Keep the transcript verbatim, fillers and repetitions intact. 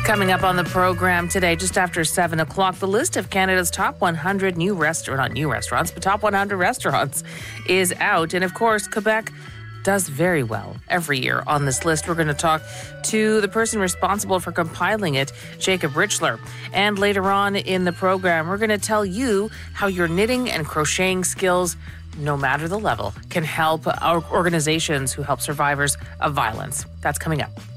Coming up on the program today, just after seven o'clock, the list of Canada's top one hundred new restaurants, not new restaurants, but top one hundred restaurants is out. And of course, Quebec does very well every year on this list. We're going to talk to the person responsible for compiling it, Jacob Richler. And later on in the program, we're going to tell you how your knitting and crocheting skills, no matter the level, can help our organizations who help survivors of violence. That's coming up.